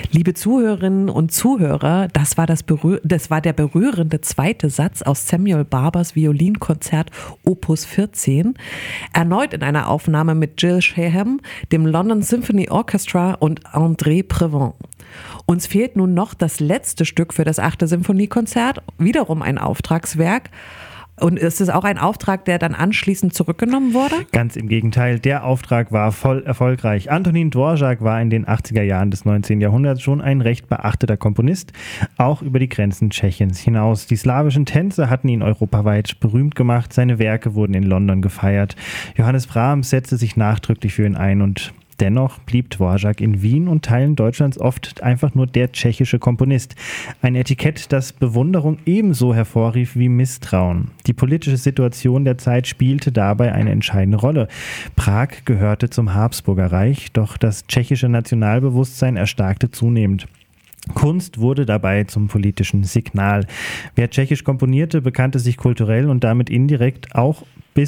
Liebe Zuhörerinnen und Zuhörer, das war der berührende zweite Satz aus Samuel Barbers Violinkonzert Opus 14, erneut in einer Aufnahme mit Jill Shaham, dem London Symphony Orchestra und André Prevent. Uns fehlt nun noch das letzte Stück für das 8. Symphoniekonzert, wiederum ein Auftragswerk. Und ist es auch ein Auftrag, der dann anschließend zurückgenommen wurde? Ganz im Gegenteil, der Auftrag war voll erfolgreich. Antonín Dvořák war in den 80er Jahren des 19. Jahrhunderts schon ein recht beachteter Komponist, auch über die Grenzen Tschechiens hinaus. Die slawischen Tänze hatten ihn europaweit berühmt gemacht, seine Werke wurden in London gefeiert. Johannes Brahms setzte sich nachdrücklich für ihn ein und dennoch blieb Dvořák in Wien und Teilen Deutschlands oft einfach nur der tschechische Komponist. Ein Etikett, das Bewunderung ebenso hervorrief wie Misstrauen. Die politische Situation der Zeit spielte dabei eine entscheidende Rolle. Prag gehörte zum Habsburger Reich, doch das tschechische Nationalbewusstsein erstarkte zunehmend. Kunst wurde dabei zum politischen Signal. Wer tschechisch komponierte, bekannte sich kulturell und damit indirekt auch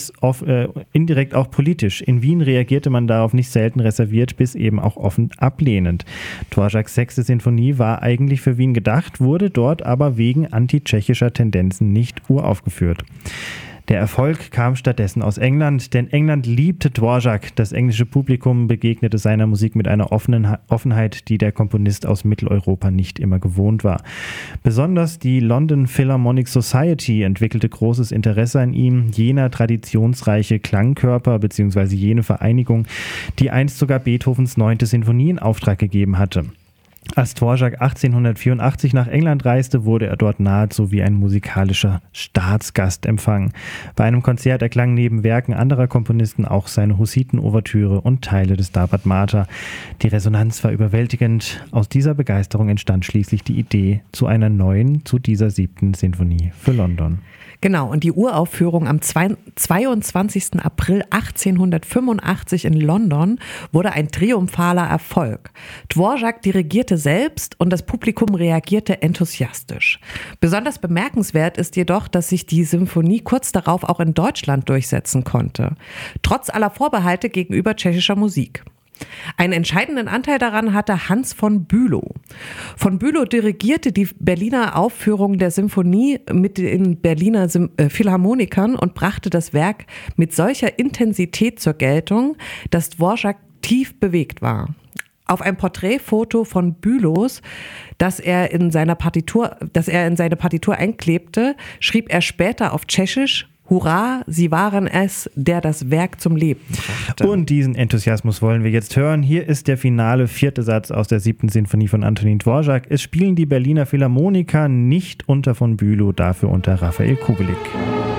politisch. In Wien reagierte man darauf nicht selten reserviert, bis eben auch offen ablehnend. Dvořáks 6. Sinfonie war eigentlich für Wien gedacht, wurde dort aber wegen antitschechischer Tendenzen nicht uraufgeführt. Der Erfolg kam stattdessen aus England, denn England liebte Dvořák. Das englische Publikum begegnete seiner Musik mit einer Offenheit, die der Komponist aus Mitteleuropa nicht immer gewohnt war. Besonders die London Philharmonic Society entwickelte großes Interesse an ihm, jener traditionsreiche Klangkörper bzw. jene Vereinigung, die einst sogar Beethovens 9. Sinfonie in Auftrag gegeben hatte. Als Dvořák 1884 nach England reiste, wurde er dort nahezu wie ein musikalischer Staatsgast empfangen. Bei einem Konzert erklangen neben Werken anderer Komponisten auch seine Hussiten-Ouvertüre und Teile des Stabat Mater. Die Resonanz war überwältigend. Aus dieser Begeisterung entstand schließlich die Idee zu dieser 7. Sinfonie für London. Genau, und die Uraufführung am 22. April 1885 in London wurde ein triumphaler Erfolg. Dvořák dirigierte selbst und das Publikum reagierte enthusiastisch. Besonders bemerkenswert ist jedoch, dass sich die Symphonie kurz darauf auch in Deutschland durchsetzen konnte, trotz aller Vorbehalte gegenüber tschechischer Musik. Einen entscheidenden Anteil daran hatte Hans von Bülow. Von Bülow dirigierte die Berliner Aufführung der Symphonie mit den Berliner Philharmonikern und brachte das Werk mit solcher Intensität zur Geltung, dass Dvořák tief bewegt war. Auf ein Porträtfoto von Bülows, das er in seine Partitur einklebte, schrieb er später auf Tschechisch: Hurra, Sie waren es, der das Werk zum Leben brachte. Und diesen Enthusiasmus wollen wir jetzt hören. Hier ist der finale 4. Satz aus der 7. Sinfonie von Antonín Dvořák. Es spielen die Berliner Philharmoniker, nicht unter von Bülow, dafür unter Raphael Kubelik.